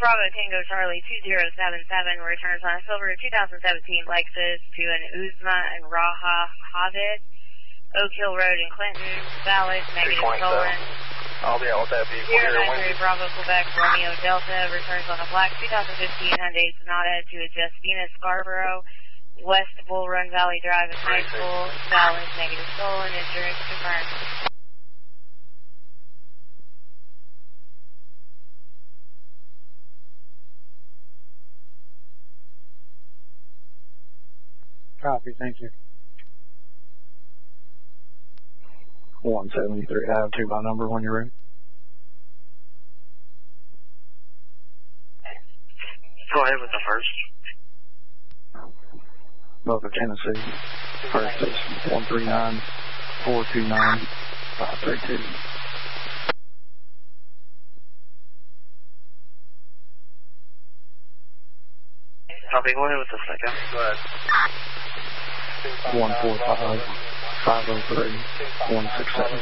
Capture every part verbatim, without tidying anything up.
Bravo Tango Charlie two zero seven seven returns on a silver two thousand seventeen Lexus to an Uzma and Raha Havid, Oak Hill Road in Clinton, valid, negative stolen. I'll be out with that vehicle zero here. nine three Bravo Quebec Romeo Delta returns on a black two thousand fifteen Hyundai Sonata to a Justina Scarborough, West Bull Run Valley Drive in High School, valid, negative stolen, insurance confirmed. Copy, thank you. one seventy-three, I have two by number when you're ready. Go ahead with the first. Boca, Tennessee. First is one three nine, four two nine, five three two. Copy, go ahead with the second. Go ahead. one four five, five oh three, one six seven.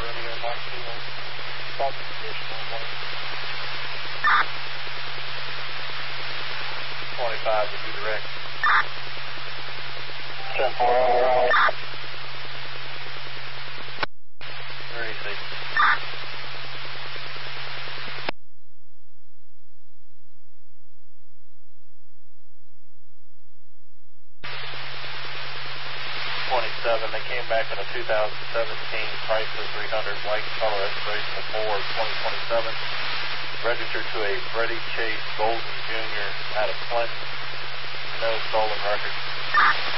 twenty-five to be direct. thirty-six. twenty-seven, they came back in a two thousand seventeen Chrysler three hundred white color expiration of four twenty twenty-seven, registered to a Freddie Chase Golden Junior out of Clinton, no stolen records.